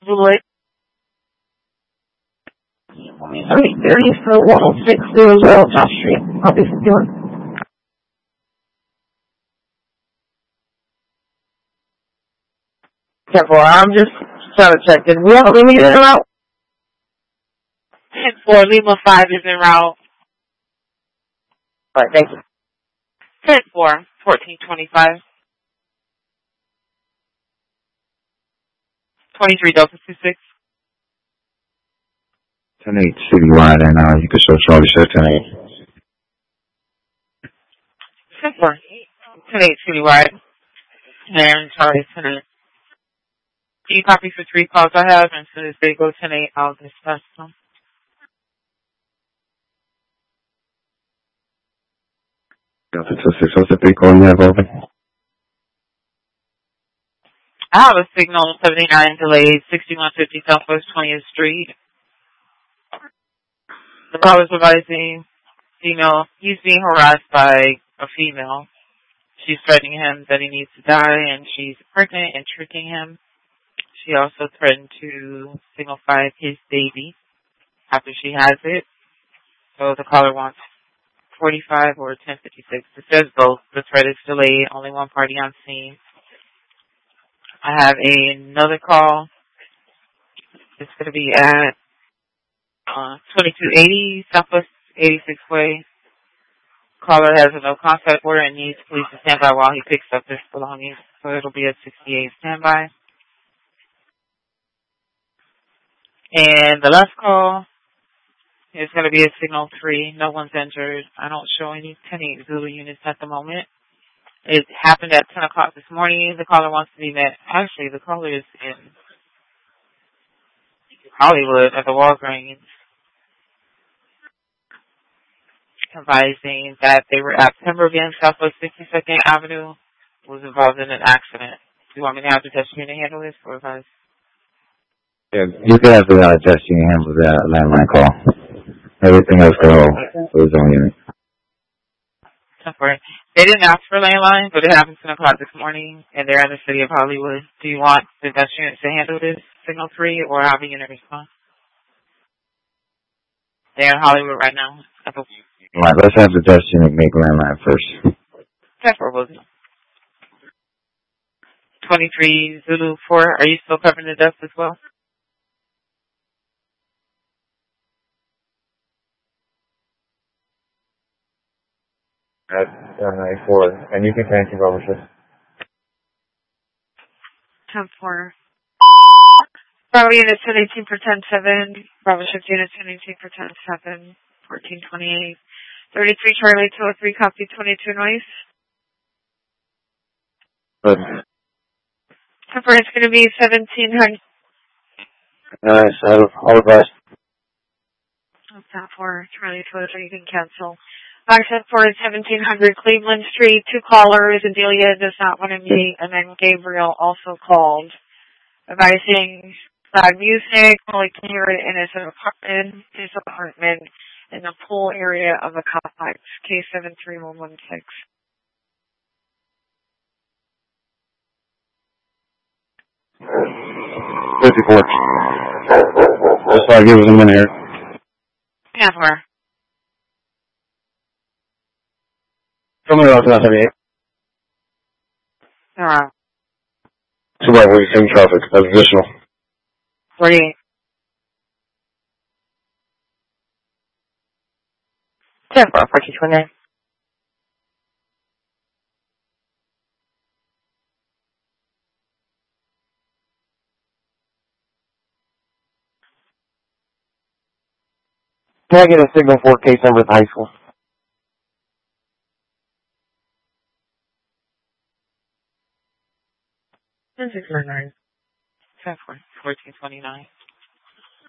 Bullet. 30 for 10600 Josh Street. I'll be doing. 10-4. I'm just trying to check. Did we have a meeting out? 10-4. Lima 5 is en route. Alright, thank you. 10-4. 1425. 23 Delta 26. 10-8 citywide, and you can show Charlie Shirt 10-8. 10-4. 10-8 citywide. And Charlie 10-8. Do you copy for 3 calls I have? And as soon as they go 10-8, I'll dispatch them. Delta 26, what's the 3 call you have open? I have a signal 79 delayed, 6150 Southwest 20th Street. The caller is advising female. He's being harassed by a female. She's threatening him that he needs to die, and she's pregnant and tricking him. She also threatened to signal 5 his baby after she has it. So the caller wants 45 or 1056. It says both. The threat is delayed. Only one party on scene. I have another call. It's going to be at 2280 Southwest 86 Way. Caller has a no contact order and needs police to stand by while he picks up his belongings. So it'll be at 68 standby. And the last call is going to be at signal 3. No one's injured. I don't show any 10-8 Zulu units at the moment. It happened at 10 o'clock this morning. The caller wants to be met. Actually, the caller is in Hollywood at the Walgreens, advising that they were at Pemberton, Southwest 62nd Avenue, was involved in an accident. Do you want me to have the test unit handle this, or advise? Yeah, you can have the test unit handle that landline call. Everything else go for his own unit. They didn't ask for a landline, but it happened 10 o'clock this morning, and they're in the city of Hollywood. Do you want the test unit to handle this, signal 3, or have a unit respond? They're in Hollywood right now. Alright, let's have the test unit make landline first. That's where we'll do. 23 Zulu 4, are you still covering the deaths as well? At 94, and you can thank you, Robert. 10-4. Bravo unit 1018 for 10-7. Bravo shift unit 1018 for 10-7. 1428. 33 Charlie 203 copy 22 noise. Good. 10-4, it's going to be 1700. Nice, all the best. 10-4 Charlie 203, you can cancel. Access for 1700 Cleveland Street. 2 callers. Adelia does not want to meet. And then Gabriel also called, advising loud music. Only can hear it in his apartment in the pool area of a complex. K73116. Just like give us a minute here. Yeah, where? Somebody else not 78. Alright. So what, we're seeing traffic. That's additional. 48. Yeah, 1429. Can I get a signal for case number at the high school? 699. 1429.